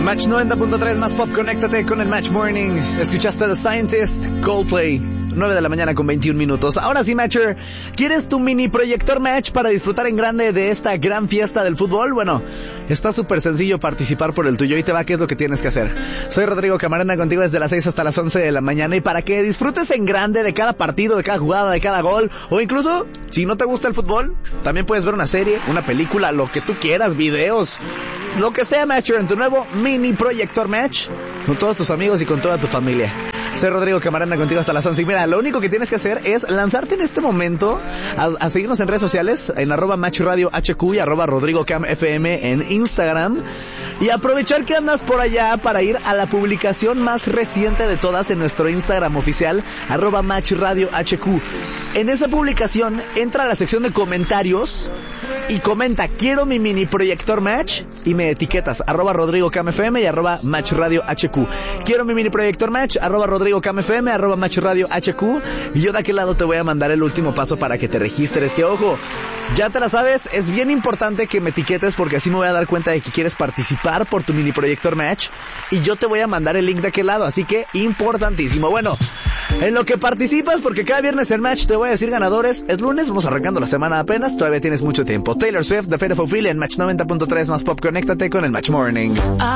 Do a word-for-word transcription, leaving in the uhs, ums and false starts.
Match noventa punto tres más pop, conéctate con el Match Morning. Escuchaste The Scientist, Coldplay, nueve de la mañana con veintiún minutos. Ahora sí, Matcher, ¿quieres tu mini proyector Match para disfrutar en grande de esta gran fiesta del fútbol? Bueno, está súper sencillo participar por el tuyo y te va qué es lo que tienes que hacer. Soy Rodrigo Camarena, contigo desde las seis hasta las once de la mañana, y para que disfrutes en grande de cada partido, de cada jugada, de cada gol, o incluso, si no te gusta el fútbol, también puedes ver una serie, una película, lo que tú quieras, videos, lo que sea, Matcher, en tu nuevo mini proyector Match, con todos tus amigos y con toda tu familia. Soy Rodrigo Camarena, contigo hasta las once. Y mira, lo único que tienes que hacer es lanzarte en este momento a, a seguirnos en redes sociales, en arroba Match Radio H Q y arroba Rodrigo Cam F M en Instagram, y aprovechar que andas por allá para ir a la publicación más reciente de todas en nuestro Instagram oficial, arroba Match Radio H Q. En esa publicación entra a la sección de comentarios y comenta: quiero mi mini proyector Match, y me etiquetas arroba Rodrigo Cam F M y arroba Match Radio H Q. Quiero mi mini proyector Match, arroba Rodrigo Cam F M, arroba Match Radio H Q, y yo de aquel lado te voy a mandar el último paso para que te registres. Que ojo, ya te la sabes, es bien importante que me etiquetes, porque así me voy a dar cuenta de que quieres participar por tu mini proyector Match, y yo te voy a mandar el link de aquel lado, así que importantísimo. Bueno, en lo que participas, porque cada viernes en Match te voy a decir ganadores. Es lunes, vamos arrancando la semana apenas, todavía tienes mucho tiempo. Taylor Swift, The Fate of Ophelia en Match noventa punto tres más pop, conéctate con el Match Morning.